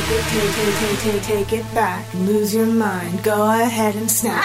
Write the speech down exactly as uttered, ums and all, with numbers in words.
it, take, take, take, take, take it back. Lose your mind. Go ahead and snap.